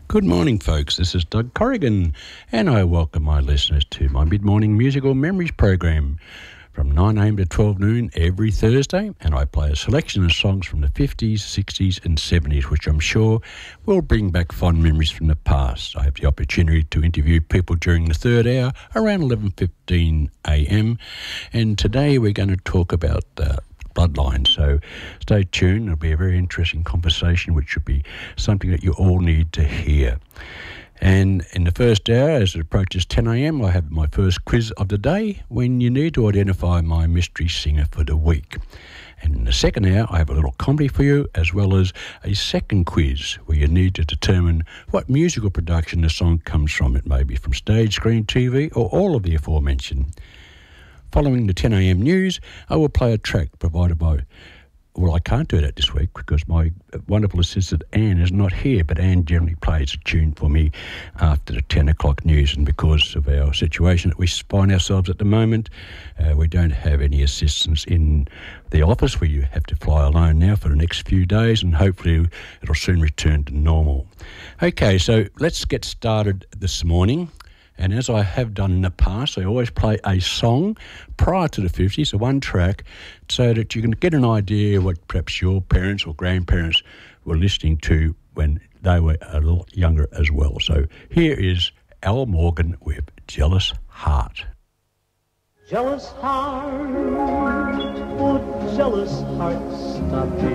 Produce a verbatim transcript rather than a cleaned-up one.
Good morning, folks. This is Doug Corrigan, and I welcome my listeners to my mid-morning musical memories program from nine a.m. to twelve noon every Thursday, and I play a selection of songs from the fifties, sixties and seventies, which I'm sure will bring back fond memories from the past. I have the opportunity to interview people during the third hour around eleven fifteen a.m, and today we're going to talk about uh, bloodline, so stay tuned. It'll be a very interesting conversation, which should be something that you all need to hear. And in the first hour, as it approaches ten a.m, I have my first quiz of the day, when you need to identify my mystery singer for the week. And in the second hour, I have a little comedy for you, as well as a second quiz where you need to determine what musical production the song comes from. It may be from stage, screen, T V, or all of the aforementioned. Following the ten a.m. news, I will play a track provided by, well, I can't do that this week because my wonderful assistant Anne is not here, but Anne generally plays a tune for me after the ten o'clock news, and because of our situation that we find ourselves at the moment, uh, we don't have any assistance in the office. We have to fly alone now for the next few days, and hopefully it'll soon return to normal. Okay, so let's get started this morning. And as I have done in the past, I always play a song prior to the fifties, so one track, so that you can get an idea what perhaps your parents or grandparents were listening to when they were a little younger as well. So here is Al Morgan with Jealous Heart. Jealous heart, oh jealous heart, stop me